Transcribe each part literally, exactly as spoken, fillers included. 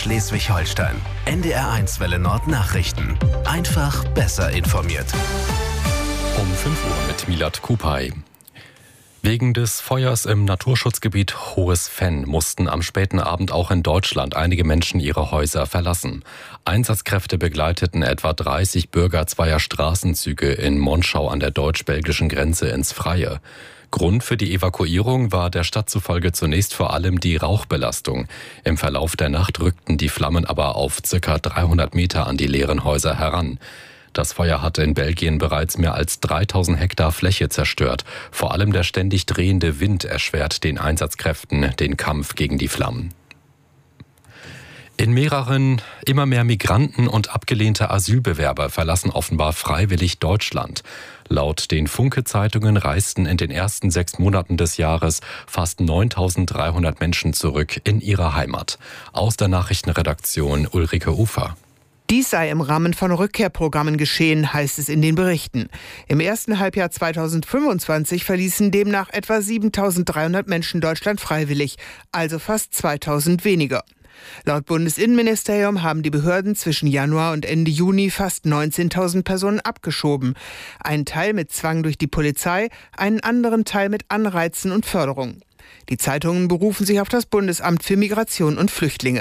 Schleswig-Holstein. N D R eins Welle Nord Nachrichten. Einfach besser informiert. Um fünf Uhr mit Milad Kupay. Wegen des Feuers im Naturschutzgebiet Hohes Venn mussten am späten Abend auch in Deutschland einige Menschen ihre Häuser verlassen. Einsatzkräfte begleiteten etwa dreißig Bürger zweier Straßenzüge in Monschau an der deutsch-belgischen Grenze ins Freie. Grund für die Evakuierung war der Stadt zufolge zunächst vor allem die Rauchbelastung. Im Verlauf der Nacht rückten die Flammen aber auf ca. dreihundert Meter an die leeren Häuser heran. Das Feuer hatte in Belgien bereits mehr als dreitausend Hektar Fläche zerstört. Vor allem der ständig drehende Wind erschwert den Einsatzkräften den Kampf gegen die Flammen. In mehreren immer mehr Migranten und abgelehnte Asylbewerber verlassen offenbar freiwillig Deutschland. Laut den Funke-Zeitungen reisten in den ersten sechs Monaten des Jahres fast neuntausenddreihundert Menschen zurück in ihre Heimat. Aus der Nachrichtenredaktion Ulrike Ufer. Dies sei im Rahmen von Rückkehrprogrammen geschehen, heißt es in den Berichten. Im ersten Halbjahr zweitausendfünfundzwanzig verließen demnach etwa siebentausenddreihundert Menschen Deutschland freiwillig, also fast zweitausend weniger. Laut Bundesinnenministerium haben die Behörden zwischen Januar und Ende Juni fast neunzehntausend Personen abgeschoben. Einen Teil mit Zwang durch die Polizei, einen anderen Teil mit Anreizen und Förderung. Die Zeitungen berufen sich auf das Bundesamt für Migration und Flüchtlinge.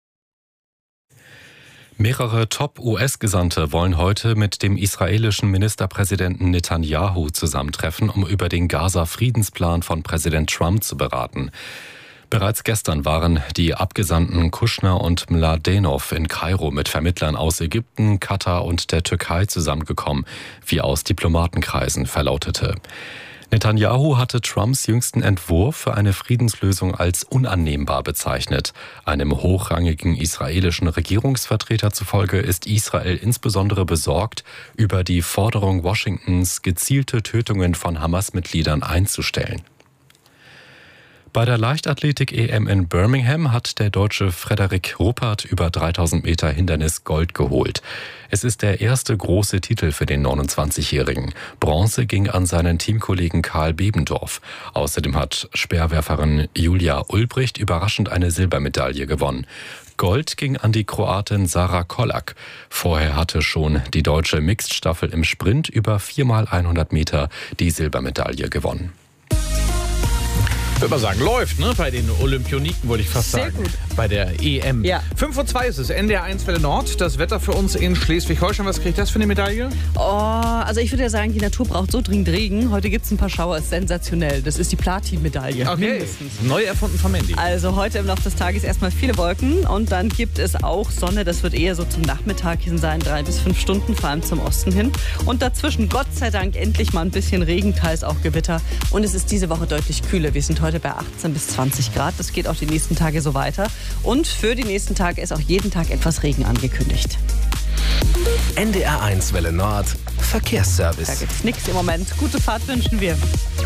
Mehrere Top-U S-Gesandte wollen heute mit dem israelischen Ministerpräsidenten Netanyahu zusammentreffen, um über den Gaza-Friedensplan von Präsident Trump zu beraten. Bereits gestern waren die Abgesandten Kushner und Mladenov in Kairo mit Vermittlern aus Ägypten, Katar und der Türkei zusammengekommen, wie aus Diplomatenkreisen verlautete. Netanyahu hatte Trumps jüngsten Entwurf für eine Friedenslösung als unannehmbar bezeichnet. Einem hochrangigen israelischen Regierungsvertreter zufolge ist Israel insbesondere besorgt über die Forderung Washingtons, gezielte Tötungen von Hamas-Mitgliedern einzustellen. Bei der Leichtathletik-E M in Birmingham hat der Deutsche Frederik Ruppert über dreitausend Meter Hindernis Gold geholt. Es ist der erste große Titel für den neunundzwanzigjährigen. Bronze ging an seinen Teamkollegen Karl Bebendorf. Außerdem hat Speerwerferin Julia Ulbricht überraschend eine Silbermedaille gewonnen. Gold ging an die Kroatin Sara Kolak. Vorher hatte schon die deutsche Mixed-Staffel im Sprint über viermal hundert Meter die Silbermedaille gewonnen. Ich würde mal sagen, läuft, ne? Bei den Olympioniken, wollte ich fast Sehr sagen. gut. Bei der E M. Ja. fünf Uhr zwei ist es, N D R eins Welle Nord. Das Wetter für uns in Schleswig-Holstein. Was kriegt das für eine Medaille? Oh, also ich würde ja sagen, die Natur braucht so dringend Regen. Heute gibt es ein paar Schauer, ist sensationell. Das ist die Platin-Medaille. Okay, mindestens. neu erfunden von Mandy. Also heute im Laufe des Tages erstmal viele Wolken und dann gibt es auch Sonne. Das wird eher so zum Nachmittag hin sein, drei bis fünf Stunden, vor allem zum Osten hin. Und dazwischen Gott sei Dank endlich mal ein bisschen Regen, teils auch Gewitter. Und es ist diese Woche deutlich kühler. Wir sind heute bei achtzehn bis zwanzig Grad. Das geht auch die nächsten Tage so weiter. Und für die nächsten Tage ist auch jeden Tag etwas Regen angekündigt. N D R eins Welle Nord Verkehrsservice. Da gibt's nichts im Moment. Gute Fahrt wünschen wir.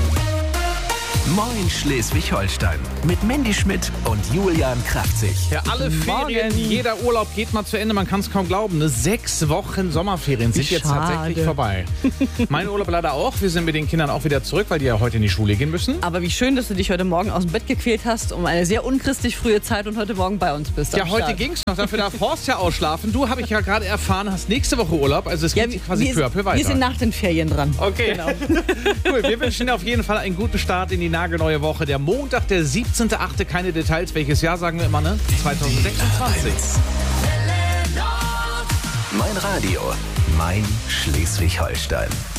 Moin Schleswig-Holstein mit Mandy Schmidt und Julian Kraftzig. Ja, alle Ferien, jeder Urlaub geht mal zu Ende. Man kann es kaum glauben. Ne? Sechs Wochen Sommerferien sind jetzt Schade. tatsächlich vorbei. Mein Urlaub leider auch. Wir sind mit den Kindern auch wieder zurück, weil die ja heute in die Schule gehen müssen. Aber wie schön, dass du dich heute Morgen aus dem Bett gequält hast, um eine sehr unchristlich frühe Zeit und heute Morgen bei uns bist. Ja, heute ging's noch. Dafür darf Horst ja ausschlafen. Du, habe ich ja gerade erfahren, hast nächste Woche Urlaub. Also es geht Ja, quasi wir, peu à peu weiter. wir sind nach den Ferien dran. Okay, Genau. Cool. Wir wünschen dir auf jeden Fall einen guten Start in die nagelneue Woche. Der Montag, der siebzehnter achte Keine Details. Welches Jahr sagen wir immer, ne? zweitausendsechsundzwanzig. Mein Radio, mein Schleswig-Holstein.